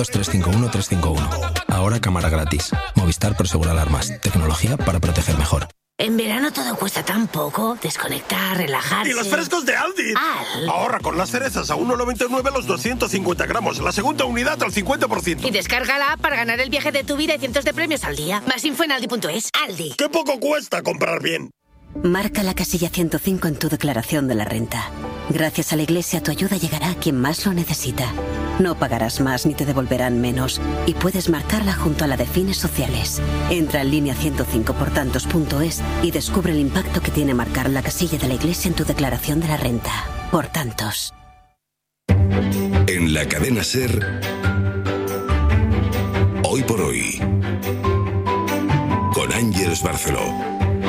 351 351. Ahora cámara gratis. Movistar Prosegura Alarmas. Tecnología para proteger mejor. En verano todo cuesta tan poco. Desconectar, relajarse. ¡Y los frescos de Aldi! Ahorra con las cerezas a 1,99 los 250 gramos. La segunda unidad al 50%. Y descarga la app para ganar el viaje de tu vida y cientos de premios al día. Más info en aldi.es. Aldi. ¡Qué poco cuesta comprar bien! Marca la casilla 105 en tu declaración de la renta. Gracias a la Iglesia tu ayuda llegará a quien más lo necesita. No pagarás más ni te devolverán menos. Y puedes marcarla junto a la de fines sociales. Entra en línea 105portantos.es y descubre el impacto que tiene marcar la casilla de la Iglesia en tu declaración de la renta. Por tantos. En la cadena SER, Hoy por Hoy, con Ángeles Barceló.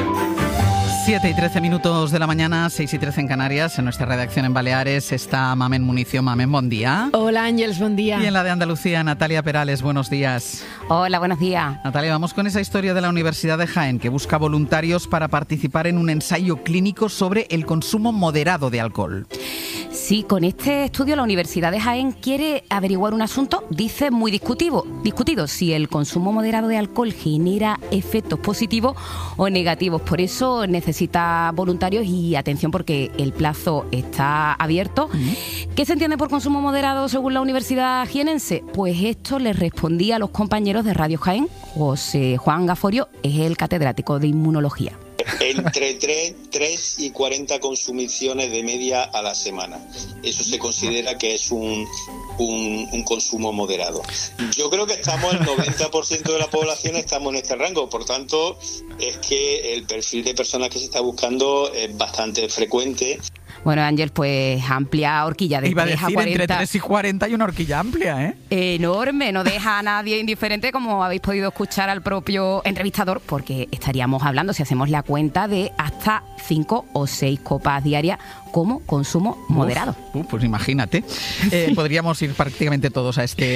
7:13 de la mañana, 6:13 en Canarias. En nuestra redacción en Baleares está Mamen Municio. Mamen, buen día. Hola Ángeles, buen día. Y en la de Andalucía, Natalia Perales, buenos días. Hola, buenos días. Natalia, vamos con esa historia de la Universidad de Jaén que busca voluntarios para participar en un ensayo clínico sobre el consumo moderado de alcohol. Sí, con este estudio la Universidad de Jaén quiere averiguar un asunto, dice, muy discutido, si el consumo moderado de alcohol genera efectos positivos o negativos. Por eso necesita voluntarios y atención porque el plazo está abierto. ¿Qué se entiende por consumo moderado según la Universidad jienense? Pues esto les respondía a los compañeros de Radio Jaén. José Juan Gaforio es el catedrático de inmunología. Entre 3 y 40 consumiciones de media a la semana. Eso se considera que es un consumo moderado. Yo creo que estamos, el 90% de la población estamos en este rango, por tanto es que el perfil de personas que se está buscando es bastante frecuente. Bueno, Ángel, pues amplia horquilla de 3 a 40. Iba a decir, entre 3 y 40 hay una horquilla amplia, ¿eh? Enorme, no deja a nadie indiferente, como habéis podido escuchar al propio entrevistador, porque estaríamos hablando, si hacemos la cuenta, de hasta 5 o 6 copas diarias como consumo moderado. Pues imagínate, podríamos ir prácticamente todos a este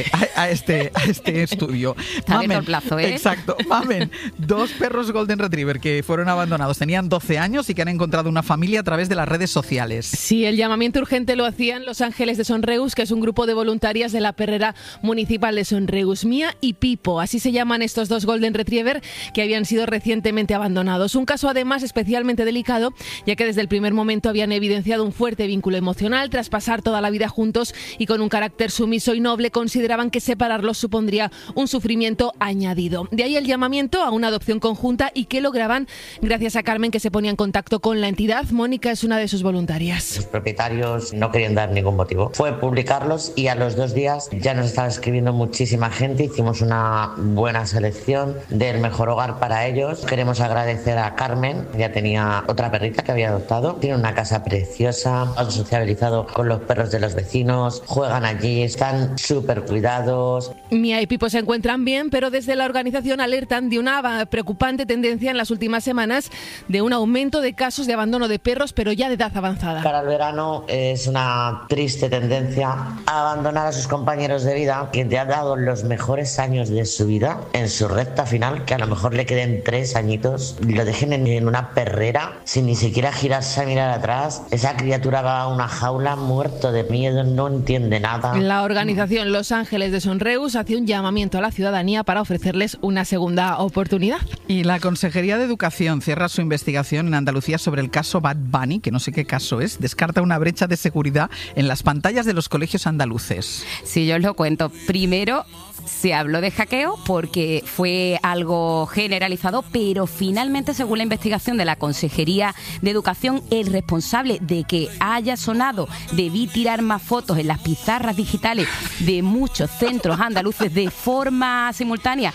estudio. Está abierto el plazo, ¿eh? Exacto. Mamen, 2 perros Golden Retriever que fueron abandonados, tenían 12 años y que han encontrado una familia a través de las redes sociales. Sí, el llamamiento urgente lo hacían Los Ángeles de Sonreus, que es un grupo de voluntarias de la perrera municipal de Sonreus. Mía y Pipo, así se llaman estos 2 Golden Retriever que habían sido recientemente abandonados. Un caso además especialmente delicado, ya que desde el primer momento habían evidenciado un fuerte vínculo emocional tras pasar toda la vida juntos y con un carácter sumiso y noble. Consideraban que separarlos supondría un sufrimiento añadido. De ahí el llamamiento a una adopción conjunta y que lograban gracias a Carmen, que se ponía en contacto con la entidad. Mónica es una de sus voluntarias. Los propietarios no querían dar ningún motivo. Fue publicarlos y a los 2 días ya nos estaba escribiendo muchísima gente. Hicimos una buena selección del mejor hogar para ellos. Queremos agradecer a Carmen, ya tenía otra perrita que había adoptado. Tiene una casa preciosa, han sociabilizado con los perros de los vecinos, juegan allí, están súper cuidados. Mía y Pipo se encuentran bien, pero desde la organización alertan de una preocupante tendencia en las últimas semanas de un aumento de casos de abandono de perros, pero ya de edad avanzada. Para el verano es una triste tendencia a abandonar a sus compañeros de vida, que te ha dado los mejores años de su vida en su recta final, que a lo mejor le queden 3 añitos, y lo dejen en una perrera sin ni siquiera girarse a mirar atrás. Esa criatura va a una jaula muerto de miedo, no entiende nada. La organización Los Ángeles de Sonreus hace un llamamiento a la ciudadanía para ofrecerles una segunda oportunidad. Y la Consejería de Educación cierra su investigación en Andalucía sobre el caso Bad Bunny, que no sé qué caso es, descarta una brecha de seguridad en las pantallas de los colegios andaluces. Sí, yo os lo cuento. Primero, se habló de hackeo porque fue algo generalizado, pero finalmente, según la investigación de la Consejería de Educación, el responsable de que haya sonado "debí tirar más fotos" en las pizarras digitales de muchos centros andaluces de forma simultánea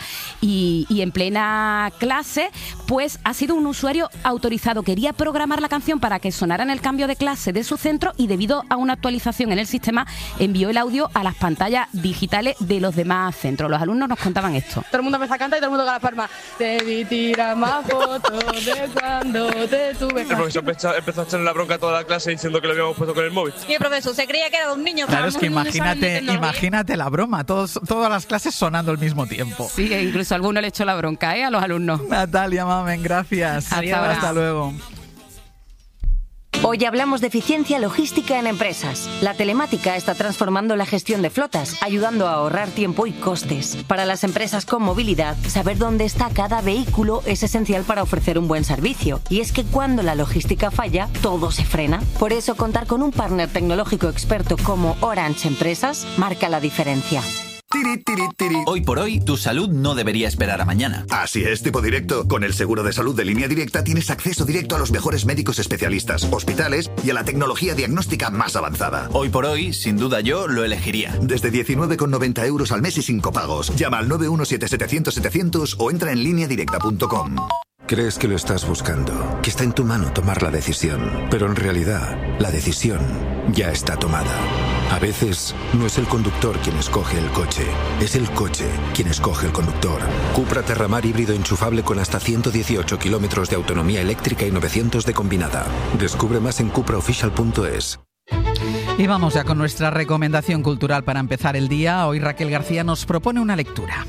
y en plena clase, pues ha sido un usuario autorizado. Quería programar la canción para que sonara en el cambio de clase de su centro y, debido a una actualización en el sistema, envió el audio a las pantallas digitales de los demás centros. Los alumnos nos contaban esto. Todo el mundo empezó a cantar y todo el mundo con las palmas. Debí tirar más fotos de cuando te tuve. El profesor empezó a echarle la bronca a toda la clase diciendo que lo habíamos puesto con el móvil. Y el profesor se creía que era de un niño. Claro, es que imagínate la broma, todas las clases sonando al mismo tiempo. Sí, incluso alguno le echó la bronca a los alumnos. Natalia, Mamen, gracias. Adiós. Hasta luego. Hoy hablamos de eficiencia logística en empresas. La telemática está transformando la gestión de flotas, ayudando a ahorrar tiempo y costes. Para las empresas con movilidad, saber dónde está cada vehículo es esencial para ofrecer un buen servicio. Y es que cuando la logística falla, todo se frena. Por eso, contar con un partner tecnológico experto como Orange Empresas marca la diferencia. Hoy por hoy, tu salud no debería esperar a mañana. Así es, tipo directo. Con el seguro de salud de Línea Directa tienes acceso directo a los mejores médicos especialistas, hospitales y a la tecnología diagnóstica más avanzada. Hoy por hoy, sin duda yo lo elegiría. Desde 19,90 euros al mes y sin copagos. Llama al 917-700-700 o entra en lineadirecta.com. Crees que lo estás buscando, que está en tu mano tomar la decisión, pero en realidad la decisión ya está tomada. A veces no es el conductor quien escoge el coche, es el coche quien escoge el conductor. Cupra Terramar híbrido enchufable con hasta 118 kilómetros de autonomía eléctrica y 900 de combinada. Descubre más en cupraofficial.es. Y vamos ya con nuestra recomendación cultural para empezar el día. Hoy Raquel García nos propone una lectura.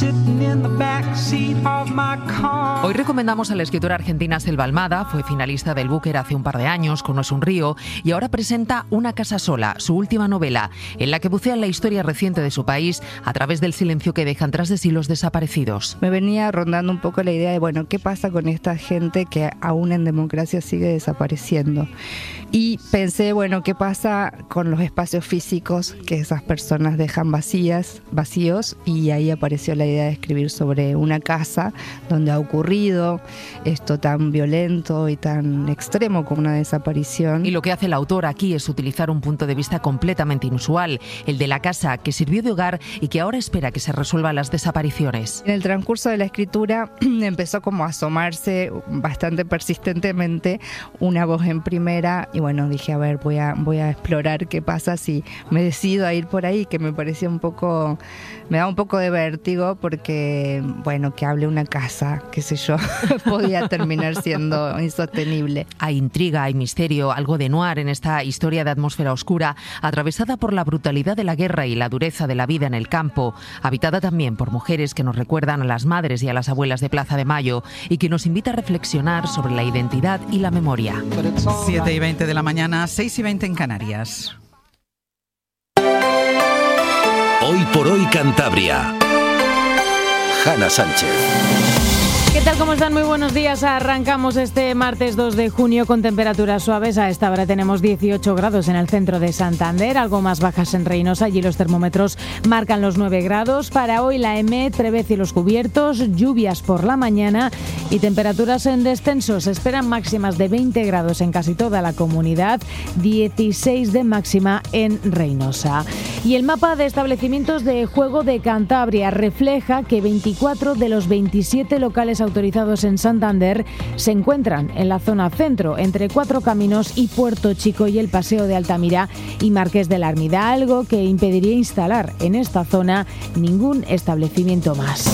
Hoy recomendamos a la escritora argentina Selva Almada. Fue finalista del Booker hace un par de años con No es un río y ahora presenta Una casa sola, su última novela, en la que bucea en la historia reciente de su país a través del silencio que dejan tras de sí los desaparecidos. Me venía rondando un poco la idea de, bueno, ¿qué pasa con esta gente que aún en democracia sigue desapareciendo? Y pensé, bueno, ¿qué pasa con los espacios físicos que esas personas dejan vacíos? Y ahí apareció la idea de escribir sobre una casa donde ha ocurrido esto tan violento y tan extremo como una desaparición. Y lo que hace el autor aquí es utilizar un punto de vista completamente inusual, el de la casa que sirvió de hogar y que ahora espera que se resuelvan las desapariciones. En el transcurso de la escritura empezó como a asomarse bastante persistentemente una voz en primera. Y bueno, dije, a ver, voy a explorar qué pasa si me decido a ir por ahí, que me parecía me da un poco de vértigo porque, bueno, que hable una casa, qué sé yo, podía terminar siendo insostenible. Hay intriga, hay misterio, algo de noir en esta historia de atmósfera oscura, atravesada por la brutalidad de la guerra y la dureza de la vida en el campo, habitada también por mujeres que nos recuerdan a las madres y a las abuelas de Plaza de Mayo y que nos invita a reflexionar sobre la identidad y la memoria. 7:20 de la mañana, 6:20 en Canarias. Hoy por hoy Cantabria. Hanna Sánchez. ¿Qué tal? ¿Cómo están? Muy buenos días. Arrancamos este martes 2 de junio con temperaturas suaves. A esta hora tenemos 18 grados en el centro de Santander, algo más bajas en Reynosa. Allí los termómetros marcan los 9 grados. Para hoy la EMET prevé cielos cubiertos, lluvias por la mañana y temperaturas en descenso. Se esperan máximas de 20 grados en casi toda la comunidad, 16 de máxima en Reynosa. Y el mapa de establecimientos de juego de Cantabria refleja que 24 de los 27 locales autorizados en Santander se encuentran en la zona centro, entre Cuatro Caminos y Puerto Chico y el Paseo de Altamira y Marqués de la Ermida, algo que impediría instalar en esta zona ningún establecimiento más.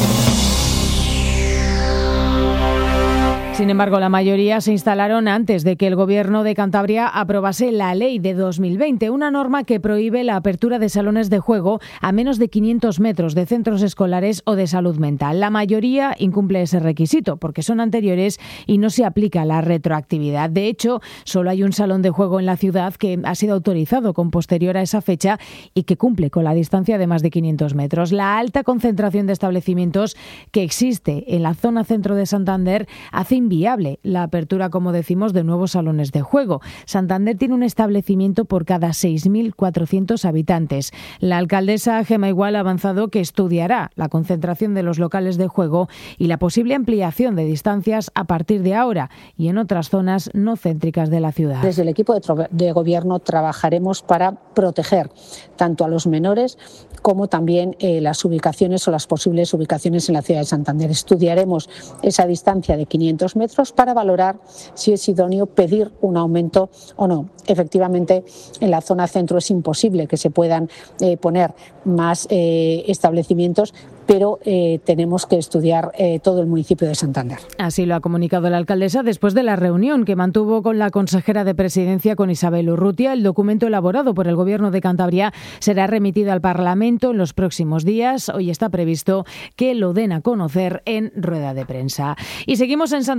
Sin embargo, la mayoría se instalaron antes de que el Gobierno de Cantabria aprobase la Ley de 2020, una norma que prohíbe la apertura de salones de juego a menos de 500 metros de centros escolares o de salud mental. La mayoría incumple ese requisito porque son anteriores y no se aplica la retroactividad. De hecho, solo hay un salón de juego en la ciudad que ha sido autorizado con posterior a esa fecha y que cumple con la distancia de más de 500 metros. La alta concentración de establecimientos que existe en la zona centro de Santander hace inviable la apertura, como decimos, de nuevos salones de juego. Santander tiene un establecimiento por cada 6.400 habitantes. La alcaldesa Gemma Igual ha avanzado que estudiará la concentración de los locales de juego y la posible ampliación de distancias a partir de ahora y en otras zonas no céntricas de la ciudad. Desde el equipo de gobierno trabajaremos para proteger tanto a los menores como también las ubicaciones o las posibles ubicaciones en la ciudad de Santander. Estudiaremos esa distancia de 500 metros para valorar si es idóneo pedir un aumento o no. Efectivamente, en la zona centro es imposible que se puedan poner más establecimientos, pero tenemos que estudiar todo el municipio de Santander. Así lo ha comunicado la alcaldesa después de la reunión que mantuvo con la consejera de Presidencia, con Isabel Urrutia. El documento elaborado por el Gobierno de Cantabria será remitido al Parlamento en los próximos días. Hoy está previsto que lo den a conocer en rueda de prensa. Y seguimos en Santander.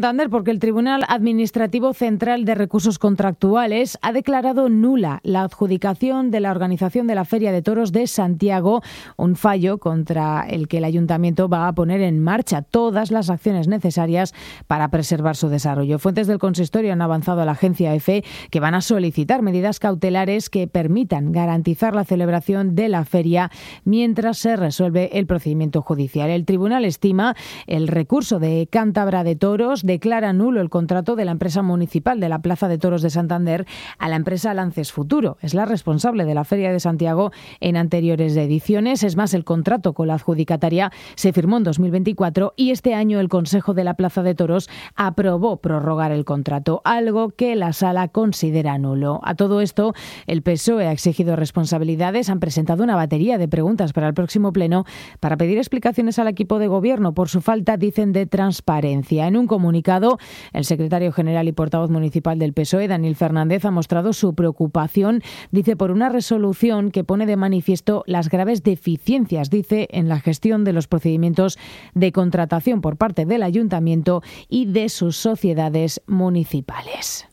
Santander porque el Tribunal Administrativo Central de Recursos Contractuales ha declarado nula la adjudicación de la organización de la Feria de Toros de Santiago, un fallo contra el que el Ayuntamiento va a poner en marcha todas las acciones necesarias para preservar su desarrollo. Fuentes del consistorio han avanzado a la agencia EFE que van a solicitar medidas cautelares que permitan garantizar la celebración de la feria mientras se resuelve el procedimiento judicial. El tribunal estima el recurso de Cántabra de Toros, declara nulo el contrato de la empresa municipal de la Plaza de Toros de Santander a la empresa Lances Futuro. Es la responsable de la Feria de Santiago en anteriores ediciones. Es más, el contrato con la adjudicataria se firmó en 2024 y este año el Consejo de la Plaza de Toros aprobó prorrogar el contrato, algo que la Sala considera nulo. A todo esto, el PSOE ha exigido responsabilidades, han presentado una batería de preguntas para el próximo pleno para pedir explicaciones al equipo de gobierno por su falta, dicen, de transparencia. En un comunicado, el secretario general y portavoz municipal del PSOE, Daniel Fernández, ha mostrado su preocupación, dice, por una resolución que pone de manifiesto las graves deficiencias, dice, en la gestión de los procedimientos de contratación por parte del Ayuntamiento y de sus sociedades municipales.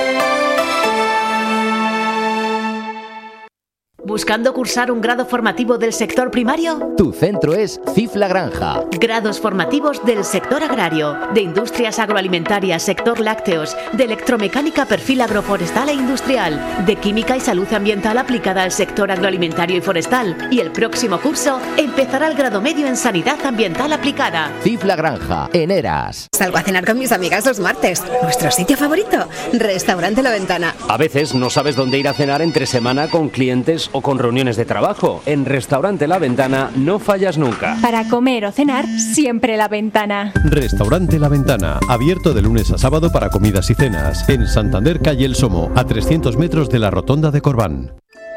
¿Buscando cursar un grado formativo del sector primario? Tu centro es CIF La Granja. Grados formativos del sector agrario, de industrias agroalimentarias, sector lácteos, de electromecánica, perfil agroforestal e industrial, de química y salud ambiental aplicada al sector agroalimentario y forestal. Y el próximo curso empezará el grado medio en sanidad ambiental aplicada. CIF La Granja, en Eras. Salgo a cenar con mis amigas los martes. ¿Nuestro sitio favorito? Restaurante La Ventana. A veces no sabes dónde ir a cenar entre semana con clientes o con reuniones de trabajo. En Restaurante La Ventana no fallas nunca. Para comer o cenar, siempre La Ventana. Restaurante La Ventana, abierto de lunes a sábado para comidas y cenas. En Santander, calle El Somo, a 300 metros de la Rotonda de Corbán.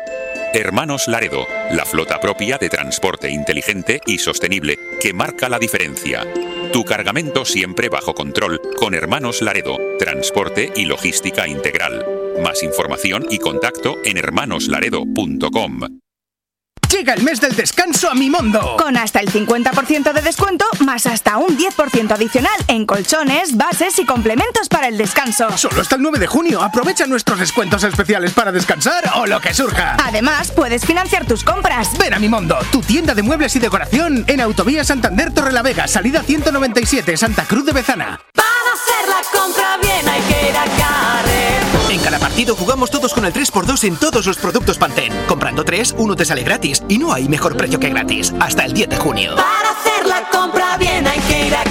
Hermanos Laredo, la flota propia de transporte inteligente y sostenible que marca la diferencia. Tu cargamento siempre bajo control con Hermanos Laredo, transporte y logística integral. Más información y contacto en hermanoslaredo.com. Llega el mes del descanso a Mimondo. Con hasta el 50% de descuento, más hasta un 10% adicional en colchones, bases y complementos para el descanso. Solo hasta el 9 de junio. Aprovecha nuestros descuentos especiales para descansar o lo que surja. Además, puedes financiar tus compras. Ven a Mimondo, tu tienda de muebles y decoración en Autovía Santander Torrelavega, salida 197, Santa Cruz de Bezana. Para hacer la compra bien hay que ir a Carrer. En cada partido jugamos todos con el 3x2 en todos los productos Pantene. Comprando 3, uno te sale gratis. Y no hay mejor precio que gratis. Hasta el 10 de junio. Para hacer la compra bien hay que ir a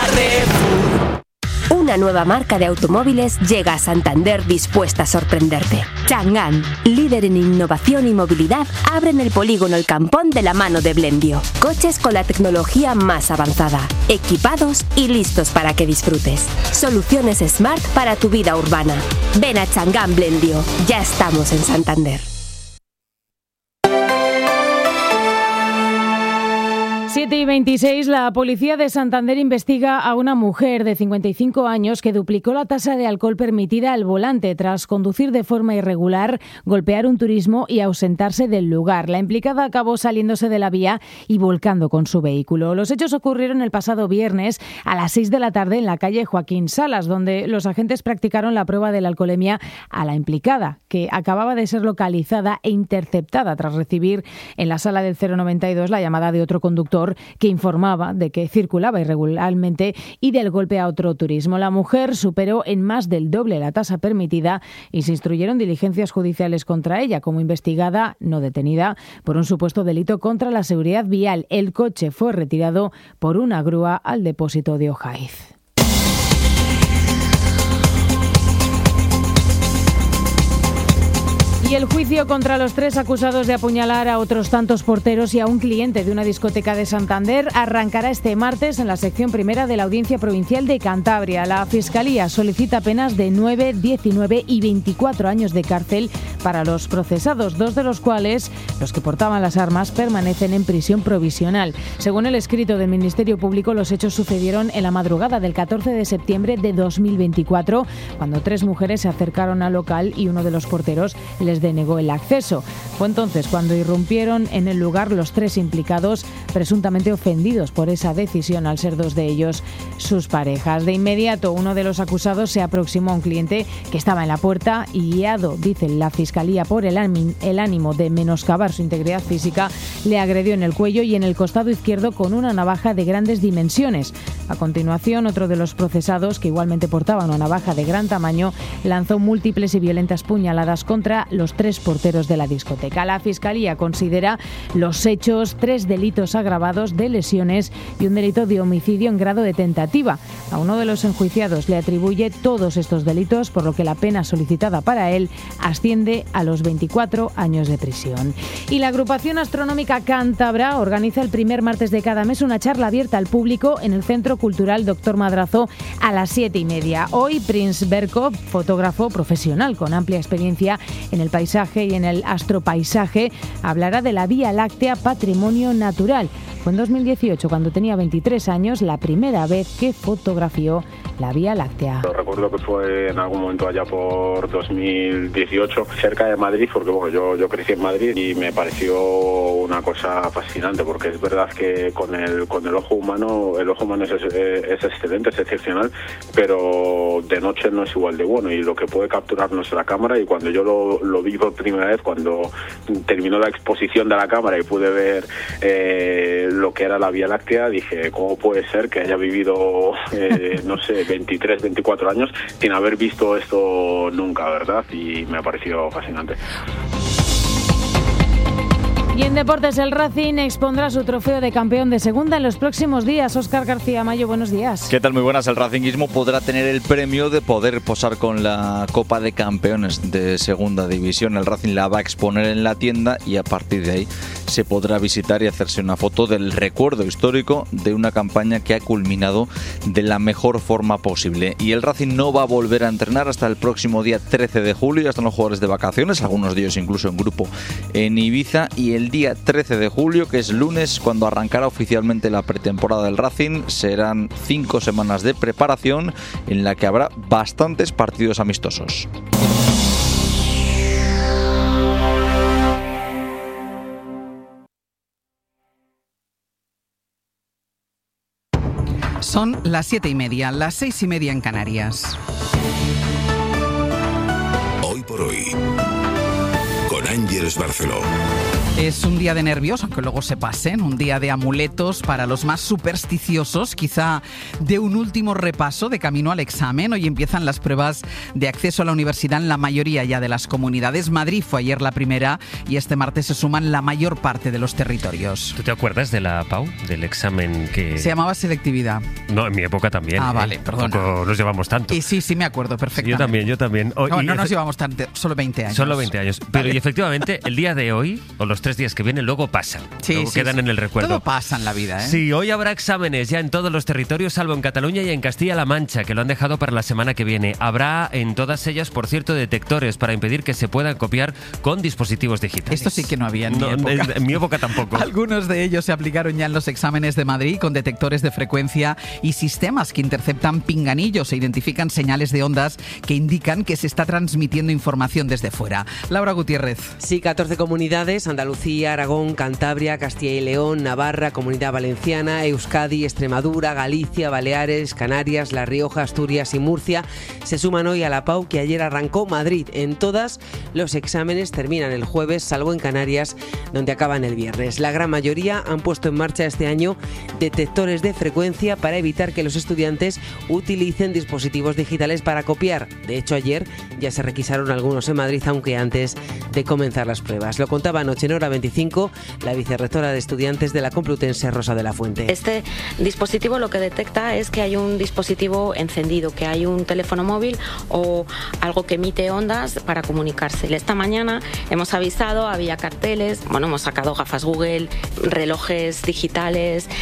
Carrefour. Una nueva marca de automóviles llega a Santander dispuesta a sorprenderte. Chang'an, líder en innovación y movilidad, abren el polígono El Campón de la mano de Blendio. Coches con la tecnología más avanzada, equipados y listos para que disfrutes. Soluciones Smart para tu vida urbana. Ven a Chang'an Blendio. Ya estamos en Santander. 7:26, la policía de Santander investiga a una mujer de 55 años que duplicó la tasa de alcohol permitida al volante tras conducir de forma irregular, golpear un turismo y ausentarse del lugar. La implicada acabó saliéndose de la vía y volcando con su vehículo. Los hechos ocurrieron el pasado viernes a las 6 de la tarde en la calle Joaquín Salas, donde los agentes practicaron la prueba de la alcoholemia a la implicada, que acababa de ser localizada e interceptada tras recibir en la sala del 092 la llamada de otro conductor que informaba de que circulaba irregularmente y del golpe a otro turismo. La mujer superó en más del doble la tasa permitida y se instruyeron diligencias judiciales contra ella como investigada, no detenida, por un supuesto delito contra la seguridad vial. El coche fue retirado por una grúa al depósito de Ojaiz. Y el juicio contra los 3 acusados de apuñalar a otros tantos porteros y a un cliente de una discoteca de Santander arrancará este martes en la sección primera de la Audiencia Provincial de Cantabria. La Fiscalía solicita penas de 9, 19 y 24 años de cárcel para los procesados, 2 de los cuales, los que portaban las armas, permanecen en prisión provisional. Según el escrito del Ministerio Público, los hechos sucedieron en la madrugada del 14 de septiembre de 2024, cuando 3 mujeres se acercaron al local y uno de los porteros les denegó el acceso. Fue entonces cuando irrumpieron en el lugar los 3 implicados, presuntamente ofendidos por esa decisión al ser 2 de ellos sus parejas. De inmediato, uno de los acusados se aproximó a un cliente que estaba en la puerta y, guiado, dice la Fiscalía, por el ánimo de menoscabar su integridad física, le agredió en el cuello y en el costado izquierdo con una navaja de grandes dimensiones. A continuación, otro de los procesados, que igualmente portaba una navaja de gran tamaño, lanzó múltiples y violentas puñaladas contra los 3 porteros de la discoteca. La Fiscalía considera los hechos 3 delitos agravados de lesiones y un delito de homicidio en grado de tentativa. A uno de los enjuiciados le atribuye todos estos delitos, por lo que la pena solicitada para él asciende a los 24 años de prisión. Y la agrupación astronómica cántabra organiza el primer martes de cada mes una charla abierta al público en el Centro Cultural Dr. Madrazo a las 7:30. Hoy Prince Berko, fotógrafo profesional con amplia experiencia en el paisaje y en el astropaisaje, hablará de la Vía Láctea Patrimonio Natural. Fue en 2018, cuando tenía 23 años, la primera vez que fotografió la Vía Láctea. Recuerdo que fue en algún momento allá por 2018, cerca de Madrid, porque bueno, yo crecí en Madrid y me pareció una cosa fascinante, porque es verdad que con el ojo humano es excelente, es excepcional, pero de noche no es igual de bueno, y lo que puede capturarnos la cámara. Y cuando yo lo vi por primera vez, cuando terminó la exposición de la cámara y pude ver lo que era la Vía Láctea, dije, ¿cómo puede ser que haya vivido, no sé, 23, 24 años sin haber visto esto nunca, ¿verdad? Y me ha parecido fascinante. Y en deportes, el Racing expondrá su trofeo de campeón de segunda en los próximos días. Óscar García Mayo, buenos días. ¿Qué tal? Muy buenas. El racinguismo podrá tener el premio de poder posar con la Copa de Campeones de segunda división. El Racing la va a exponer en la tienda y a partir de ahí se podrá visitar y hacerse una foto del recuerdo histórico de una campaña que ha culminado de la mejor forma posible. Y el Racing no va a volver a entrenar hasta el próximo día 13 de julio. Ya están los jugadores de vacaciones, algunos de ellos incluso en grupo en Ibiza, y el día 13 de julio, que es lunes, cuando arrancará oficialmente la pretemporada del Racing, serán 5 semanas de preparación en la que habrá bastantes partidos amistosos. Son las 7:30, las 6:30 en Canarias. Hoy por hoy, con Ángeles Barceló. Es un día de nervios, aunque luego se pasen, un día de amuletos para los más supersticiosos, quizá de un último repaso de camino al examen. Hoy empiezan las pruebas de acceso a la universidad en la mayoría ya de las comunidades. Madrid fue ayer la primera y este martes se suman la mayor parte de los territorios. ¿Tú te acuerdas de la PAU, del examen que...? Se llamaba selectividad. No, en mi época también. Vale, perdona. Tampoco nos llevamos tanto. Y sí, me acuerdo perfectamente. Yo también. No nos llevamos tanto, solo 20 años. Solo 20 años. Pero Vale. y efectivamente, el día de hoy, o los 3 días que vienen, luego pasan. Luego quedan en el recuerdo. Todo pasa en la vida, ¿eh? Sí, hoy habrá exámenes ya en todos los territorios, salvo en Cataluña y en Castilla-La Mancha, que lo han dejado para la semana que viene. Habrá en todas ellas, por cierto, detectores para impedir que se puedan copiar con dispositivos digitales. Esto sí que no había en mi época. En mi época tampoco. Algunos de ellos se aplicaron ya en los exámenes de Madrid con detectores de frecuencia y sistemas que interceptan pinganillos e identifican señales de ondas que indican que se está transmitiendo información desde fuera. Laura Gutiérrez. Sí, 14 comunidades: Andalucía, Aragón, Cantabria, Castilla y León, Navarra, Comunidad Valenciana, Euskadi, Extremadura, Galicia, Baleares, Canarias, La Rioja, Asturias y Murcia se suman hoy a la PAU que ayer arrancó Madrid. En todas los exámenes terminan el jueves, salvo en Canarias, donde acaban el viernes. La gran mayoría han puesto en marcha este año detectores de frecuencia para evitar que los estudiantes utilicen dispositivos digitales para copiar. De hecho, ayer ya se requisaron algunos en Madrid, aunque antes de comenzar las pruebas. Lo contaba anoche en Hora 25 la vicerrectora de estudiantes de la Complutense, Rosa de la Fuente. Este dispositivo lo que detecta es que hay un dispositivo encendido, que hay un teléfono móvil o algo que emite ondas para comunicarse. Esta mañana hemos avisado, había carteles, hemos sacado gafas Google, relojes digitales,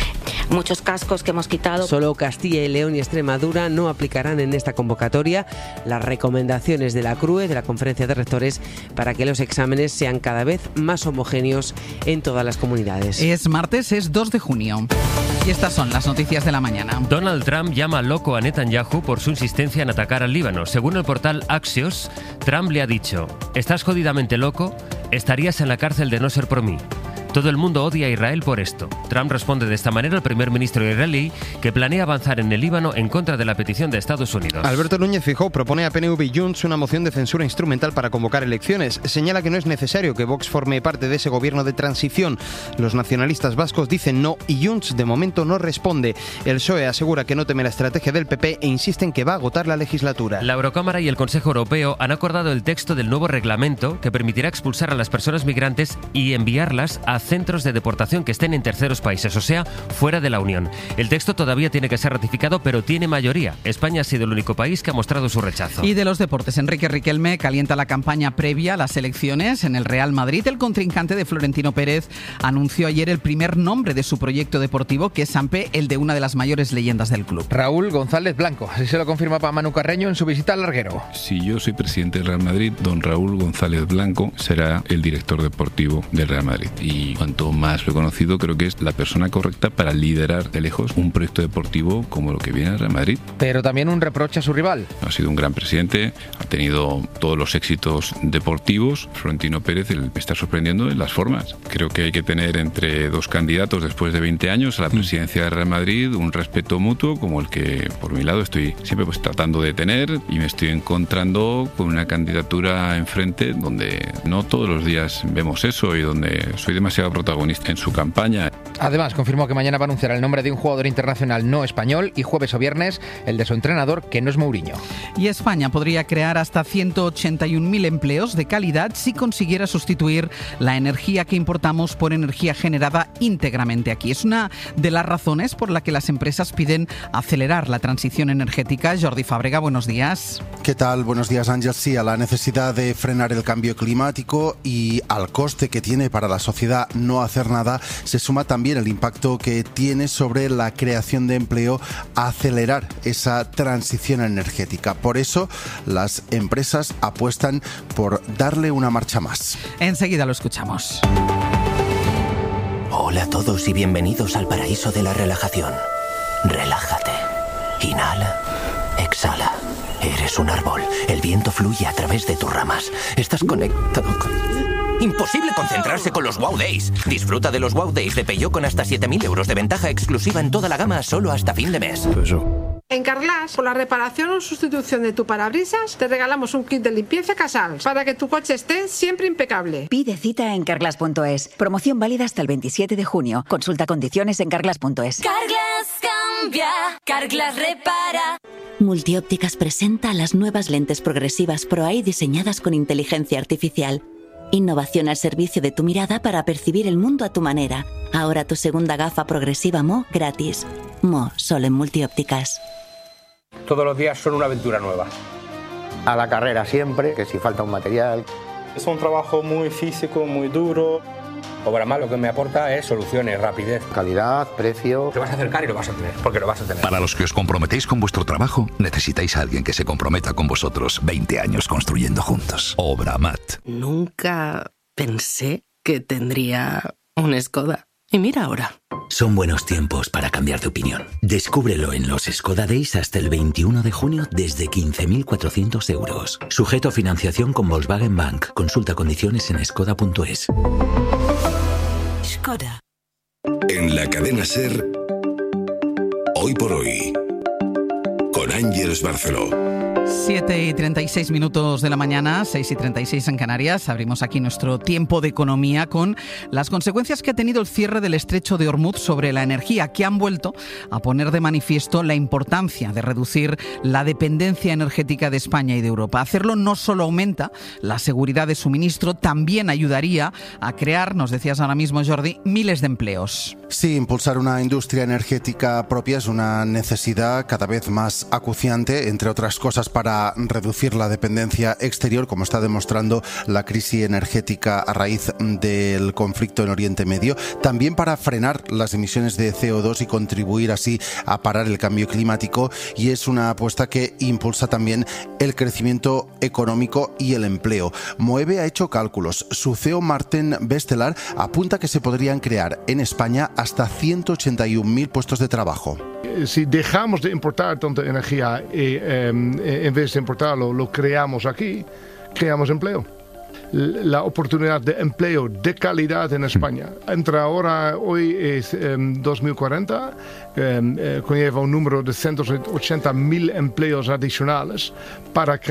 muchos cascos que hemos quitado. Solo Castilla y León y Extremadura no aplicarán en esta convocatoria las recomendaciones de la CRUE, de la Conferencia de Rectores, para que los exámenes sean cada vez más homogéneos en todas las comunidades. Es martes, es 2 de junio. Y estas son las noticias de la mañana. Donald Trump llama loco a Netanyahu por su insistencia en atacar al Líbano. Según el portal Axios, Trump le ha dicho: «¿Estás jodidamente loco? Estarías en la cárcel de no ser por mí». Todo el mundo odia a Israel por esto. Trump responde de esta manera al primer ministro israelí, que planea avanzar en el Líbano en contra de la petición de Estados Unidos. Alberto Núñez Feijóo propone a PNV y Junts una moción de censura instrumental para convocar elecciones. Señala que no es necesario que Vox forme parte de ese gobierno de transición. Los nacionalistas vascos dicen no y Junts de momento no responde. El PSOE asegura que no teme la estrategia del PP e insiste en que va a agotar la legislatura. La Eurocámara y el Consejo Europeo han acordado el texto del nuevo reglamento que permitirá expulsar a las personas migrantes y enviarlas a centros de deportación que estén en terceros países, o sea, fuera de la Unión. El texto todavía tiene que ser ratificado, pero tiene mayoría. España ha sido el único país que ha mostrado su rechazo. Y de los deportes, Enrique Riquelme calienta la campaña previa a las elecciones en el Real Madrid. El contrincante de Florentino Pérez anunció ayer el primer nombre de su proyecto deportivo, que es Sampe, el de una de las mayores leyendas del club. Raúl González Blanco, así se lo confirmaba Manu Carreño en su visita al Larguero. Si yo soy presidente del Real Madrid, don Raúl González Blanco será el director deportivo del Real Madrid. Y cuanto más lo he conocido, creo que es la persona correcta para liderar de lejos un proyecto deportivo como lo que viene al Real Madrid. Pero también un reproche a su rival. Ha sido un gran presidente, ha tenido todos los éxitos deportivos. Florentino Pérez me está sorprendiendo en las formas. Creo que hay que tener entre dos candidatos después de 20 años a la presidencia del Real Madrid un respeto mutuo como el que por mi lado estoy siempre tratando de tener, y me estoy encontrando con una candidatura enfrente donde no todos los días vemos eso y donde soy demasiado protagonista en su campaña. Además, confirmó que mañana va a anunciar el nombre de un jugador internacional no español y jueves o viernes el de su entrenador, que no es Mourinho. Y España podría crear hasta 181.000 empleos de calidad si consiguiera sustituir la energía que importamos por energía generada íntegramente aquí. Es una de las razones por la que las empresas piden acelerar la transición energética. Jordi Fàbrega, buenos días. ¿Qué tal? Buenos días, Ángel. Sí, a la necesidad de frenar el cambio climático y al coste que tiene para la sociedad no hacer nada, se suma también el impacto que tiene sobre la creación de empleo a acelerar esa transición energética. Por eso, las empresas apuestan por darle una marcha más. Enseguida lo escuchamos. Hola a todos y bienvenidos al paraíso de la relajación. Relájate. Inhala. Exhala. Eres un árbol. El viento fluye a través de tus ramas. Estás conectado con... Imposible concentrarse con los Wow Days. Disfruta de los Wow Days de Peugeot con hasta 7.000 euros de ventaja exclusiva en toda la gama solo hasta fin de mes. En Carglass, por la reparación o sustitución de tu parabrisas, te regalamos un kit de limpieza Casal para que tu coche esté siempre impecable. Pide cita en carglass.es. Promoción válida hasta el 27 de junio. Consulta condiciones en carglass.es. Carglass cambia, Carglass repara. Multiópticas presenta las nuevas lentes progresivas ProEye diseñadas con inteligencia artificial. Innovación al servicio de tu mirada para percibir el mundo a tu manera. Ahora tu segunda gafa progresiva Mo gratis. Mo, solo en Multiópticas. Todos los días son una aventura nueva. A la carrera siempre, que si falta un material. Es un trabajo muy físico, muy duro. Obramat lo que me aporta es soluciones, rapidez, calidad, precio. Te vas a acercar y lo vas a tener, porque lo vas a tener. Para los que os comprometéis con vuestro trabajo, necesitáis a alguien que se comprometa con vosotros. 20 años construyendo juntos. Obramat. Nunca pensé que tendría un Skoda. Y mira ahora. Son buenos tiempos para cambiar de opinión. Descúbrelo en los Skoda Days hasta el 21 de junio desde 15.400 euros. Sujeto a financiación con Volkswagen Bank. Consulta condiciones en skoda.es. Skoda. En la cadena SER, Hoy por Hoy, con Ángeles Barceló. 7:36 de la mañana, 6:36 en Canarias. Abrimos aquí nuestro tiempo de economía con las consecuencias que ha tenido el cierre del estrecho de Hormuz sobre la energía, que han vuelto a poner de manifiesto la importancia de reducir la dependencia energética de España y de Europa. Hacerlo no solo aumenta la seguridad de suministro, también ayudaría a crear, nos decías ahora mismo, Jordi, miles de empleos. Sí, impulsar una industria energética propia es una necesidad cada vez más acuciante, entre otras cosas cosas para reducir la dependencia exterior, como está demostrando la crisis energética a raíz del conflicto en Oriente Medio, también para frenar las emisiones de CO2 y contribuir así a parar el cambio climático, y es una apuesta que impulsa también el crecimiento económico y el empleo. Moeve ha hecho cálculos. Su CEO Martin Bestelar apunta que se podrían crear en España hasta 181.000 puestos de trabajo. Si dejamos de importar tanta energía y en vez de importarlo lo creamos aquí, creamos empleo. La oportunidad de empleo de calidad en España. Hoy es 2040, conlleva un número de 180.000 empleos adicionales para